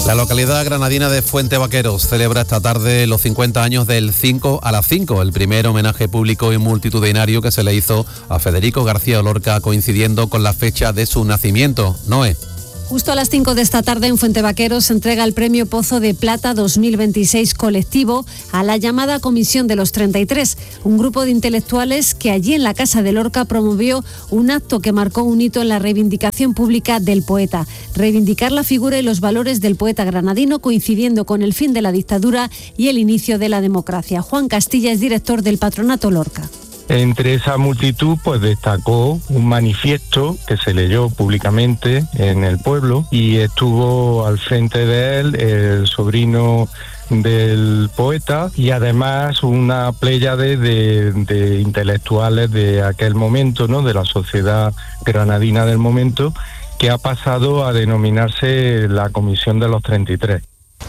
La localidad granadina de Fuentevaqueros celebra esta tarde los 50 años del 5 a las 5, el primer homenaje público y multitudinario que se le hizo a Federico García Lorca, coincidiendo con la fecha de su nacimiento. Noé. Justo a las 5 de esta tarde en Fuentevaqueros se entrega el Premio Pozo de Plata 2026 colectivo a la llamada Comisión de los 33, un grupo de intelectuales que allí en la Casa de Lorca promovió un acto que marcó un hito en la reivindicación pública del poeta. Reivindicar la figura y los valores del poeta granadino coincidiendo con el fin de la dictadura y el inicio de la democracia. Juan Castilla es director del Patronato Lorca. Entre esa multitud pues destacó un manifiesto que se leyó públicamente en el pueblo y estuvo al frente de él el sobrino del poeta y además una pléyade de intelectuales de aquel momento, ¿no?, de la sociedad granadina del momento, que ha pasado a denominarse la Comisión de los 33.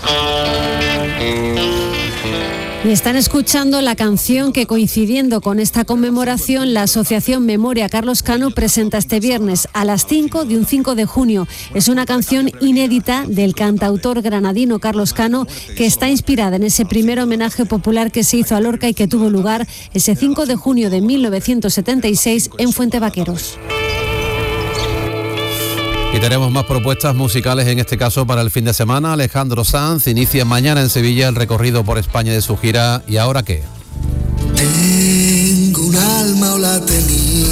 Y están escuchando la canción que, coincidiendo con esta conmemoración, la Asociación Memoria Carlos Cano presenta este viernes a las 5 de un 5 de junio. Es una canción inédita del cantautor granadino Carlos Cano, que está inspirada en ese primer homenaje popular que se hizo a Lorca y que tuvo lugar ese 5 de junio de 1976 en Fuentevaqueros. Y tenemos más propuestas musicales, en este caso para el fin de semana. Alejandro Sanz inicia mañana en Sevilla el recorrido por España de su gira. ¿Y ahora qué? Tengo un alma o la tenía.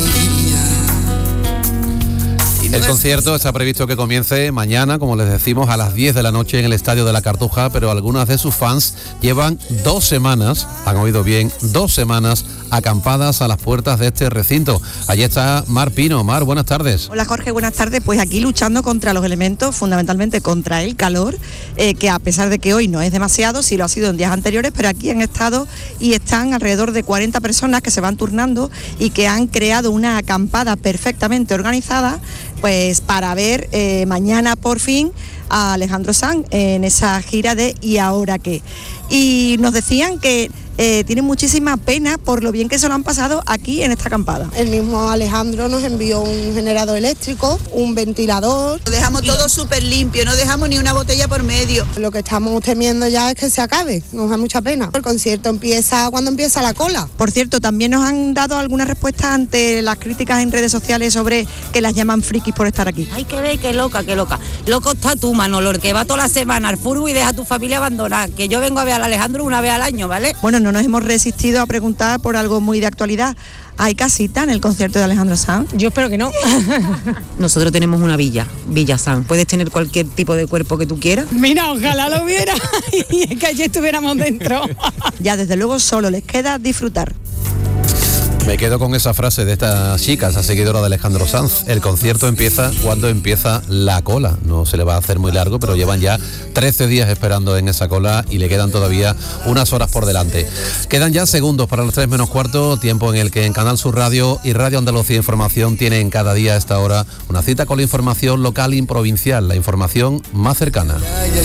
El concierto está previsto que comience mañana, como les decimos, a las 10 de la noche en el Estadio de la Cartuja, pero algunas de sus fans llevan 2 semanas, han oído bien, 2 semanas acampadas a las puertas de este recinto. Allí está Mar Pino. Mar, buenas tardes. Hola Jorge, buenas tardes. Pues aquí luchando contra los elementos, fundamentalmente contra el calor, que a pesar de que hoy no es demasiado, sí lo ha sido en días anteriores, pero aquí han estado y están alrededor de 40 personas que se van turnando y que han creado una acampada perfectamente organizada, pues para ver mañana por fin a Alejandro Sanz en esa gira de ¿Y ahora qué? Y nos decían que tienen muchísima pena por lo bien que se lo han pasado aquí en esta acampada. El mismo Alejandro nos envió un generador eléctrico, un ventilador. Lo dejamos todo súper limpio, no dejamos ni una botella por medio. Lo que estamos temiendo ya es que se acabe, nos da mucha pena. El concierto empieza cuando empieza la cola. Por cierto, también nos han dado algunas respuestas ante las críticas en redes sociales sobre que las llaman frikis por estar aquí. Hay que ver, qué loca, qué loca. Loco está tú, Manolo, que va toda la semana al furbo y deja a tu familia abandonada. Que yo vengo a ver al Alejandro una vez al año, ¿vale? Bueno, no nos hemos resistido a preguntar por algo muy de actualidad. ¿Hay casita en el concierto de Alejandro Sanz? Yo espero que no. Nosotros tenemos una Villa Sanz. Puedes tener cualquier tipo de cuerpo que tú quieras. Mira, ojalá lo hubiera y es que allí estuviéramos dentro. Ya desde luego solo les queda disfrutar. Me quedo con esa frase de esta chica, esa seguidora de Alejandro Sanz. El concierto empieza cuando empieza la cola. No se le va a hacer muy largo, pero llevan ya 13 días esperando en esa cola y le quedan todavía unas horas por delante. Quedan ya segundos para las 3 menos cuarto, tiempo en el que en Canal Sur Radio y Radio Andalucía Información tienen cada día a esta hora una cita con la información local y provincial, la información más cercana.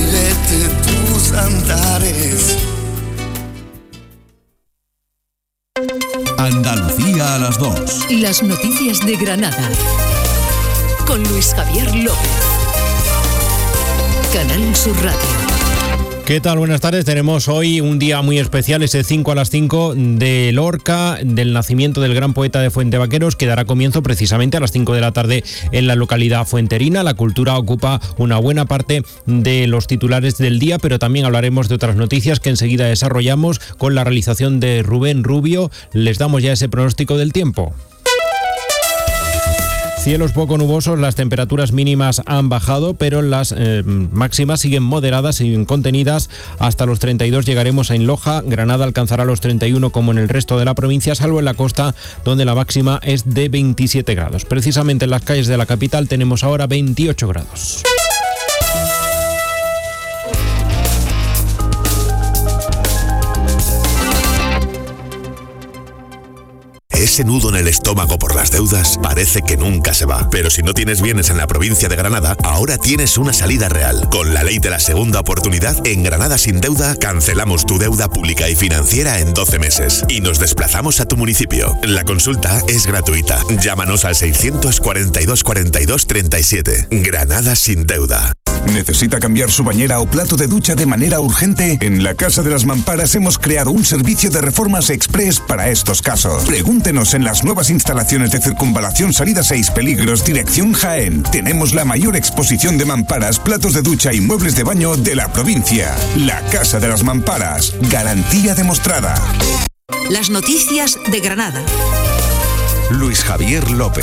Andalucía a las 2. Las noticias de Granada. Con Luis Javier López. Canal Sur Radio. ¿Qué tal? Buenas tardes. Tenemos hoy un día muy especial, ese 5 a las 5 de Lorca, del nacimiento del gran poeta de Fuentevaqueros, que dará comienzo precisamente a las 5 de la tarde en la localidad fuenterina. La cultura ocupa una buena parte de los titulares del día, pero también hablaremos de otras noticias que enseguida desarrollamos con la realización de Rubén Rubio. Les damos ya ese pronóstico del tiempo. Cielos poco nubosos, las temperaturas mínimas han bajado, pero las máximas siguen moderadas y contenidas. Hasta los 32 llegaremos en Loja, Granada alcanzará los 31 como en el resto de la provincia, salvo en la costa, donde la máxima es de 27 grados. Precisamente en las calles de la capital tenemos ahora 28 grados. Ese nudo en el estómago por las deudas parece que nunca se va. Pero si no tienes bienes en la provincia de Granada, ahora tienes una salida real. Con la ley de la segunda oportunidad, en Granada Sin Deuda, cancelamos tu deuda pública y financiera en 12 meses. Y nos desplazamos a tu municipio. La consulta es gratuita. Llámanos al 642 42 37. Granada Sin Deuda. ¿Necesita cambiar su bañera o plato de ducha de manera urgente? En la Casa de las Mamparas hemos creado un servicio de reformas express para estos casos. Pregúntenos en las nuevas instalaciones de Circunvalación Salida 6 Peligros, dirección Jaén. Tenemos la mayor exposición de mamparas, platos de ducha y muebles de baño de la provincia. La Casa de las Mamparas. Garantía demostrada. Las noticias de Granada. Luis Javier López.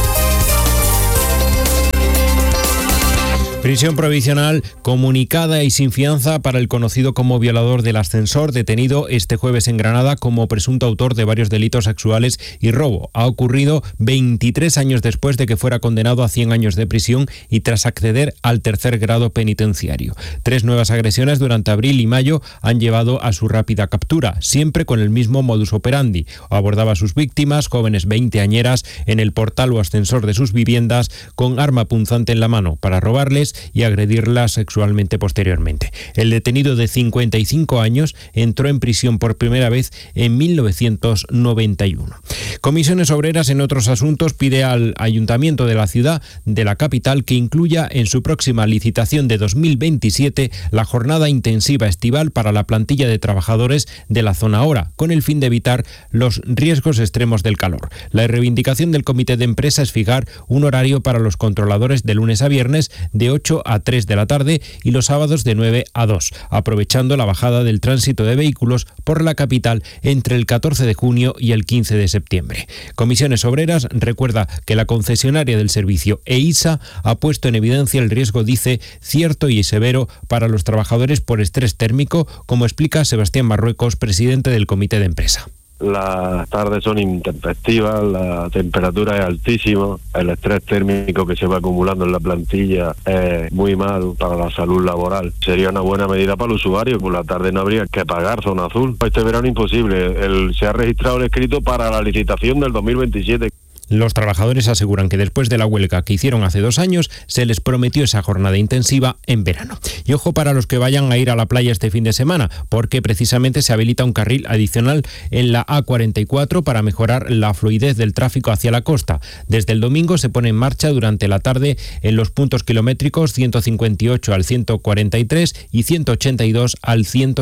Prisión provisional comunicada y sin fianza para el conocido como violador del ascensor, detenido este jueves en Granada como presunto autor de varios delitos sexuales y robo. Ha ocurrido 23 años después de que fuera condenado a 100 años de prisión y tras acceder al tercer grado penitenciario. 3 nuevas agresiones durante abril y mayo han llevado a su rápida captura, siempre con el mismo modus operandi. Abordaba a sus víctimas, jóvenes veinteañeras, en el portal o ascensor de sus viviendas con arma punzante en la mano para robarles y agredirlas sexualmente posteriormente. El detenido de 55 años entró en prisión por primera vez en 1991. Comisiones Obreras, en otros asuntos, pide al Ayuntamiento de la ciudad de la capital que incluya en su próxima licitación de 2027 la jornada intensiva estival para la plantilla de trabajadores de la zona hora, con el fin de evitar los riesgos extremos del calor. La reivindicación del comité de empresa es fijar un horario para los controladores de lunes a viernes de 8 a 3 de la tarde y los sábados de 9 a 2, aprovechando la bajada del tránsito de vehículos por la capital entre el 14 de junio y el 15 de septiembre. Comisiones Obreras recuerda que la concesionaria del servicio EISA ha puesto en evidencia el riesgo, dice, cierto y severo para los trabajadores por estrés térmico, como explica Sebastián Marruecos, presidente del comité de empresa. Las tardes son intempestivas, la temperatura es altísima, el estrés térmico que se va acumulando en la plantilla es muy mal para la salud laboral. Sería una buena medida para el usuario, por la tarde no habría que pagar zona azul. Este verano imposible, se ha registrado el escrito para la licitación del 2027. Los trabajadores aseguran que después de la huelga que hicieron hace 2 años, se les prometió esa jornada intensiva en verano. Y ojo para los que vayan a ir a la playa este fin de semana, porque precisamente se habilita un carril adicional en la A44 para mejorar la fluidez del tráfico hacia la costa. Desde el domingo se pone en marcha durante la tarde en los puntos kilométricos 158 al 143 y 182 al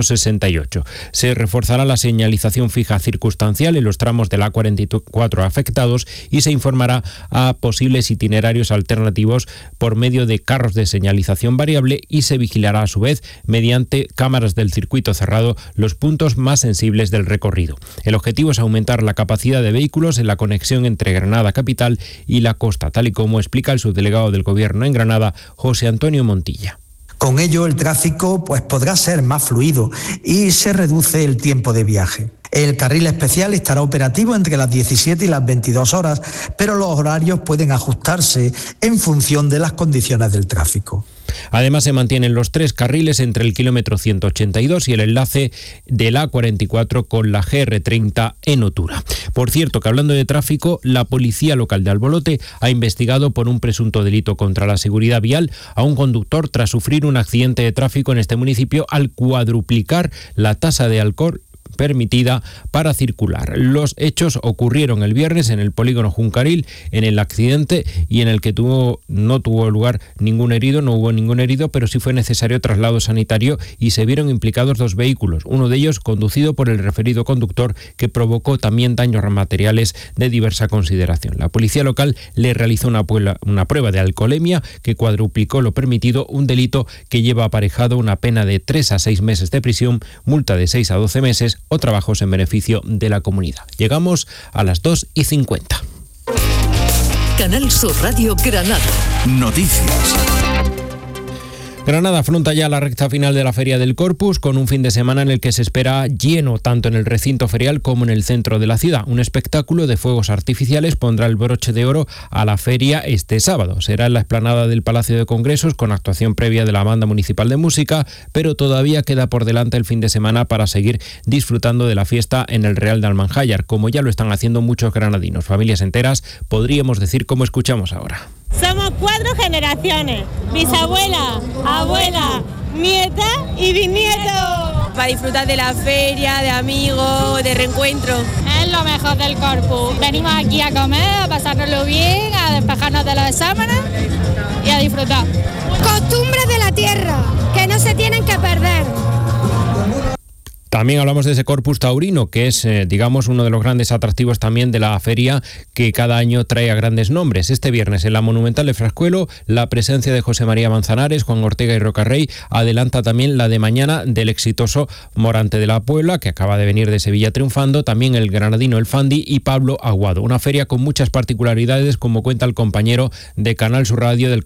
168. Se reforzará la señalización fija circunstancial en los tramos de la A44 afectados y se informará a posibles itinerarios alternativos por medio de carros de señalización variable y se vigilará a su vez mediante cámaras del circuito cerrado los puntos más sensibles del recorrido. El objetivo es aumentar la capacidad de vehículos en la conexión entre Granada capital y la costa, tal y como explica el subdelegado del Gobierno en Granada, José Antonio Montilla. Con ello el tráfico podrá ser más fluido y se reduce el tiempo de viaje. El carril especial estará operativo entre las 17 y las 22 horas, pero los horarios pueden ajustarse en función de las condiciones del tráfico. Además, se mantienen los 3 carriles entre el kilómetro 182 y el enlace del A44 con la GR30 en Otura. Por cierto, que hablando de tráfico, la Policía Local de Albolote ha investigado por un presunto delito contra la seguridad vial a un conductor tras sufrir un accidente de tráfico en este municipio al cuadruplicar la tasa de alcohol permitida para circular. Los hechos ocurrieron el viernes en el polígono Juncaril, en el accidente y en el que no hubo ningún herido, pero sí fue necesario traslado sanitario y se vieron implicados 2 vehículos, uno de ellos conducido por el referido conductor, que provocó también daños materiales de diversa consideración. La policía local le realizó una prueba de alcoholemia que cuadruplicó lo permitido, un delito que lleva aparejado una pena de 3 a 6 meses de prisión, multa de 6 a 12 meses o trabajos en beneficio de la comunidad. Llegamos a las 2:50. Canal Sur Radio Granada. Noticias. Granada afronta ya la recta final de la Feria del Corpus, con un fin de semana en el que se espera lleno tanto en el recinto ferial como en el centro de la ciudad. Un espectáculo de fuegos artificiales pondrá el broche de oro a la feria este sábado. Será en la explanada del Palacio de Congresos, con actuación previa de la Banda Municipal de Música, pero todavía queda por delante el fin de semana para seguir disfrutando de la fiesta en el Real de Almanjayar, como ya lo están haciendo muchos granadinos, familias enteras, podríamos decir, como escuchamos ahora. Somos 4 generaciones, bisabuela, abuela, nieta y bisnieto. Para disfrutar de la feria, de amigos, de reencuentro. Es lo mejor del Corpus. Venimos aquí a comer, a pasárnoslo bien, a despejarnos de los exámenes y a a disfrutar. Costumbres de la tierra que no se tienen que perder. También hablamos de ese Corpus Taurino, que es, digamos, uno de los grandes atractivos también de la feria, que cada año trae a grandes nombres. Este viernes en la Monumental de Frascuelo, la presencia de José María Manzanares, Juan Ortega y Rocarrey adelanta también la de mañana del exitoso Morante de la Puebla, que acaba de venir de Sevilla triunfando, también el granadino El Fandi y Pablo Aguado. Una feria con muchas particularidades, como cuenta el compañero de Canal Sur Radio del